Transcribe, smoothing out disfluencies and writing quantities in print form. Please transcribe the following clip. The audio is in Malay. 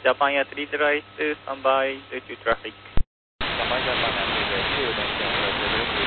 ジャパンエアトリートライス、スタンバイ、ドゥートゥトラフィック。